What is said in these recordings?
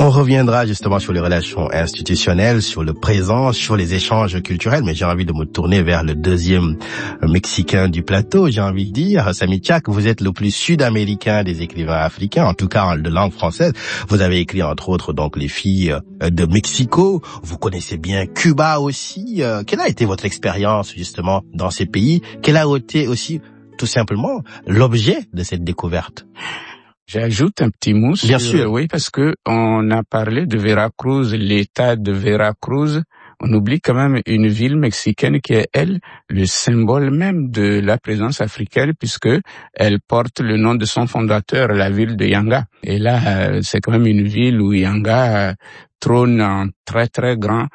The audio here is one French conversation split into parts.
On reviendra justement sur les relations institutionnelles, sur le présent, sur les échanges culturels, mais j'ai envie de me tourner vers le deuxième Mexicain du plateau. J'ai envie de dire, Samy Tchak, vous êtes le plus sud-américain des écrivains africains, en tout cas de langue française. Vous avez écrit entre autres donc Les filles de Mexico. Vous connaissez bien Cuba aussi. Quelle a été votre expérience justement dans ces pays? Quel a été aussi tout simplement l'objet de cette découverte? J'ajoute un petit mot Bien sûr. Oui, parce que on a parlé de Veracruz, l'état de Veracruz. On oublie quand même une ville mexicaine qui est, elle, le symbole même de la présence africaine, puisque elle porte le nom de son fondateur, la ville de Yanga. Et là, c'est quand même une ville où Yanga trône en très très grand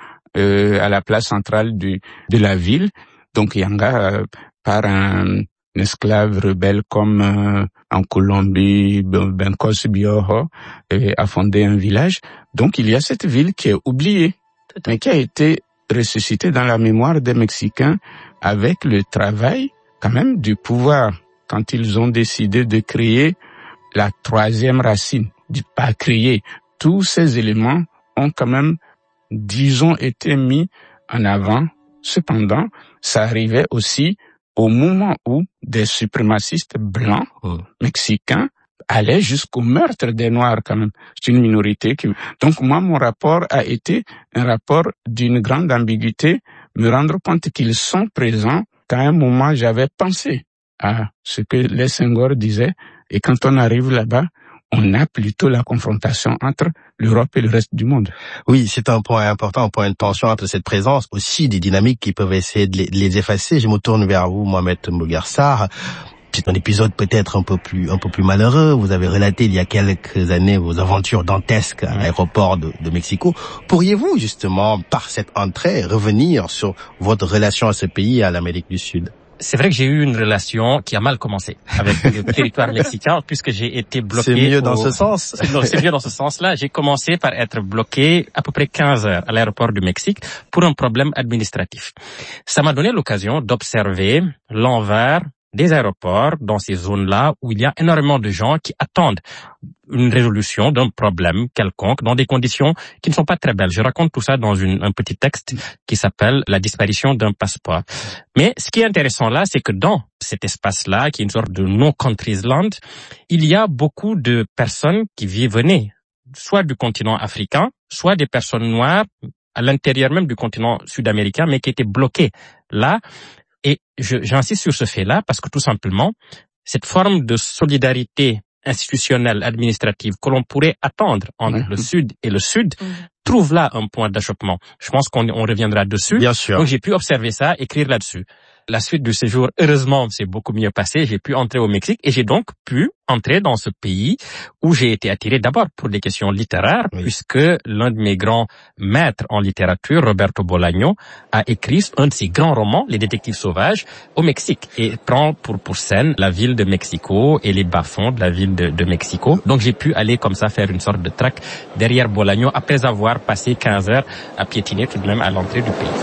à la place centrale de la ville. Donc Yanga, par un esclave rebelle comme en Colombie, Bencos Bioho, a fondé un village. Donc il y a cette ville qui est oubliée, mais qui a été ressuscitée dans la mémoire des Mexicains avec le travail quand même du pouvoir, quand ils ont décidé de créer la troisième racine, pas créer. Tous ces éléments ont quand même, disons, été mis en avant. Cependant, ça arrivait aussi au moment où des suprémacistes blancs mexicains allaient jusqu'au meurtre des Noirs quand même. C'est une minorité qui... Donc moi, mon rapport a été un rapport d'une grande ambiguïté, me rendre compte qu'ils sont présents qu'à un moment j'avais pensé à ce que les Senghor disaient, et quand on arrive là-bas, on a plutôt la confrontation entre l'Europe et le reste du monde. Oui, c'est un point important, un point de tension entre cette présence, aussi des dynamiques qui peuvent essayer de les effacer. Je me tourne vers vous, Mohamed Mbougar Sarr. C'est un épisode peut-être un peu plus malheureux. Vous avez relaté il y a quelques années vos aventures dantesques à l'aéroport de Mexico. Pourriez-vous justement, par cette entrée, revenir sur votre relation à ce pays et à l'Amérique du Sud? C'est vrai que j'ai eu une relation qui a mal commencé avec le territoire mexicain, puisque j'ai été bloqué. C'est mieux dans ce sens. C'est mieux dans ce sens-là. J'ai commencé par être bloqué à peu près 15 heures à l'aéroport du Mexique pour un problème administratif. Ça m'a donné l'occasion d'observer l'envers des aéroports dans ces zones-là où il y a énormément de gens qui attendent une résolution d'un problème quelconque dans des conditions qui ne sont pas très belles. Je raconte tout ça dans un petit texte qui s'appelle « La disparition d'un passeport ». Mais ce qui est intéressant là, c'est que dans cet espace-là, qui est une sorte de no countries land, il y a beaucoup de personnes qui venaient soit du continent africain, soit des personnes noires à l'intérieur même du continent sud-américain, mais qui étaient bloquées là. Et j'insiste sur ce fait-là parce que tout simplement, cette forme de solidarité institutionnelle, administrative que l'on pourrait attendre entre le Sud et le Sud trouve là un point d'achoppement. Je pense qu'on reviendra dessus. Bien sûr. Donc j'ai pu observer ça, écrire là-dessus. La suite du séjour, heureusement, s'est beaucoup mieux passé. J'ai pu entrer au Mexique et j'ai donc pu entrer dans ce pays où j'ai été attiré d'abord pour des questions littéraires, puisque l'un de mes grands maîtres en littérature, Roberto Bolaño, a écrit un de ses grands romans, Les Détectives Sauvages, au Mexique et prend pour scène la ville de Mexico et les bas-fonds de la ville de Mexico. Donc j'ai pu aller comme ça faire une sorte de traque derrière Bolaño après avoir passé 15 heures à piétiner tout de même à l'entrée du pays.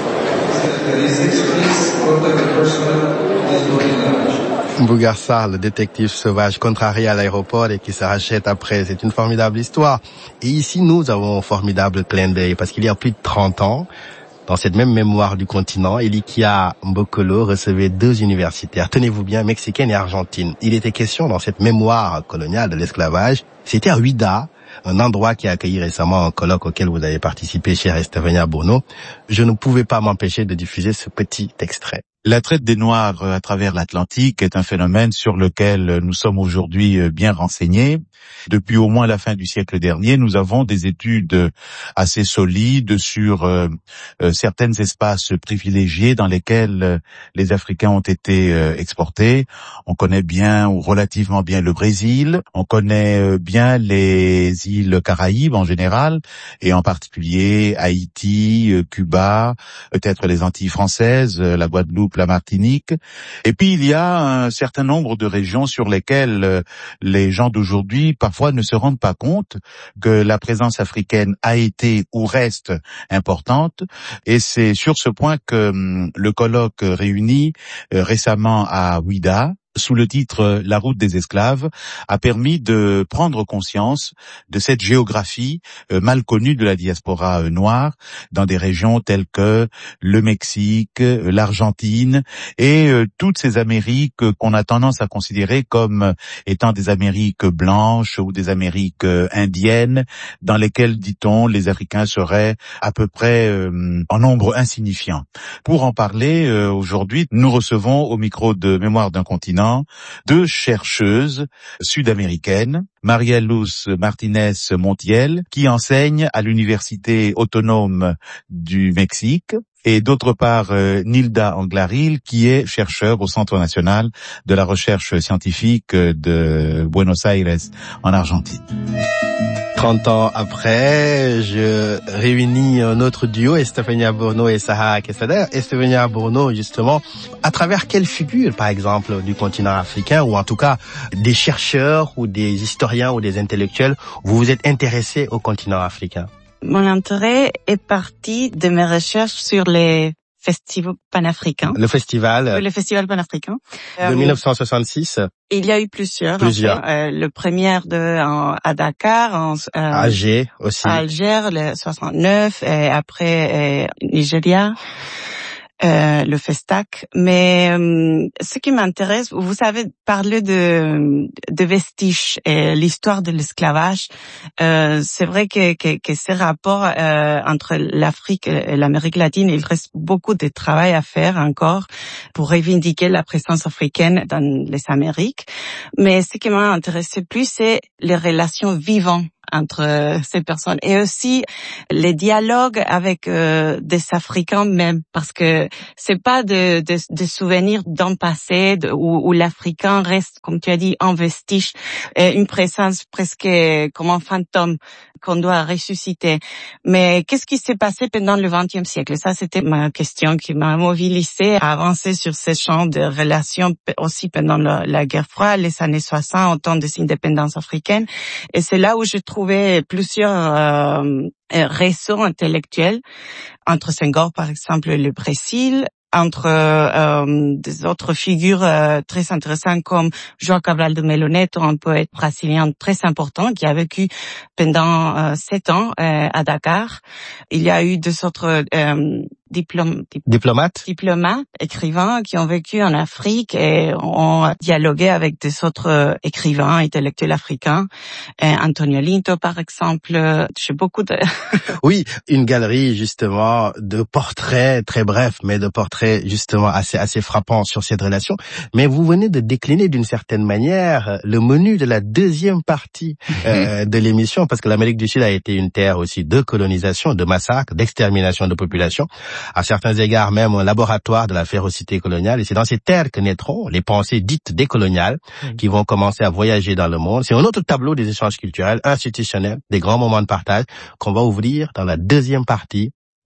Mbougar Sarr, le détective sauvage contrarié à l'aéroport et qui se rachète après. C'est une formidable histoire. Et ici, nous avons un formidable clin d'œil parce qu'il y a plus de 30 ans, dans cette même mémoire du continent, Elikia Mbokolo recevait 2 universitaires, tenez-vous bien, mexicaine et argentine. Il était question dans cette mémoire coloniale de l'esclavage. C'était à Huida, un endroit qui a accueilli récemment un colloque auquel vous avez participé, cher Estevania Bono. Je ne pouvais pas m'empêcher de diffuser ce petit extrait. La traite des Noirs à travers l'Atlantique est un phénomène sur lequel nous sommes aujourd'hui bien renseignés. Depuis au moins la fin du siècle dernier, nous avons des études assez solides sur certains espaces privilégiés dans lesquels les Africains ont été exportés. On connaît bien ou relativement bien le Brésil, on connaît bien les îles Caraïbes en général, et en particulier Haïti, Cuba, peut-être les Antilles françaises, la Guadeloupe, la Martinique. Et puis il y a un certain nombre de régions sur lesquelles les gens d'aujourd'hui parfois ne se rendent pas compte que la présence africaine a été ou reste importante. Et c'est sur ce point que le colloque réuni récemment à Huida sous le titre La route des esclaves, a permis de prendre conscience de cette géographie mal connue de la diaspora noire dans des régions telles que le Mexique, l'Argentine et toutes ces Amériques qu'on a tendance à considérer comme étant des Amériques blanches ou des Amériques indiennes, dans lesquelles, dit-on, les Africains seraient à peu près en nombre insignifiant. Pour en parler, aujourd'hui, nous recevons au micro de Mémoire d'un continent deux chercheuses sud-américaines, Marielle Luz Martinez Montiel, qui enseigne à l'Université autonome du Mexique, et d'autre part Nilda Anglaril, qui est chercheur au Centre national de la recherche scientifique de Buenos Aires, en Argentine. 30 ans après, je réunis un autre duo, Estefania Bourneau et Sahara Kessader. Estefania Bourneau, justement, à travers quelle figure, par exemple, du continent africain, ou en tout cas des chercheurs ou des historiens ou des intellectuels, vous vous êtes intéressés au continent africain? Mon intérêt est parti de mes recherches sur les festivals panafricains. Le festival panafricain. De 1966. Il y a eu plusieurs. Le premier à Dakar, à Alger aussi. À Alger, le 69, et après Nigeria. Le Festac. Mais ce qui m'intéresse, vous savez, parler de vestiges et l'histoire de l'esclavage. C'est vrai que ces rapports entre l'Afrique et l'Amérique latine, il reste beaucoup de travail à faire encore pour revendiquer la présence africaine dans les Amériques. Mais ce qui m'a intéressé plus, c'est les relations vivantes entre ces personnes et aussi les dialogues avec des Africains même, parce que c'est pas de souvenirs d'un passé où l'Africain reste, comme tu as dit, en vestige, une présence presque comme un fantôme qu'on doit ressusciter. Mais qu'est-ce qui s'est passé pendant le XXe siècle? Ça, c'était ma question qui m'a mobilisée à avancer sur ces champs de relations aussi pendant la guerre froide, les années 60, au temps des indépendances africaines. Et c'est là où je trouvais plusieurs réseaux intellectuels entre Senghor, par exemple, le Brésil, entre des autres figures très intéressantes comme João Cabral de Melonneto, un poète brésilien très important qui a vécu pendant 7 ans à Dakar. Il y a eu deux autres diplomates, écrivains qui ont vécu en Afrique et ont dialogué avec des autres écrivains, intellectuels africains. Antonio Linto, par exemple. J'ai beaucoup de... Oui, une galerie, justement, de portraits, très brefs, mais de portraits, justement, assez frappants sur cette relation. Mais vous venez de décliner d'une certaine manière le menu de la deuxième partie de l'émission, parce que l'Amérique du Sud a été une terre aussi de colonisation, de massacre, d'extermination de population. À certains égards même un laboratoire de la férocité coloniale. Et c'est dans ces terres que naîtront les pensées dites décoloniales qui vont commencer à voyager dans le monde. C'est un autre tableau des échanges culturels institutionnels, des grands moments de partage qu'on va ouvrir dans la deuxième partie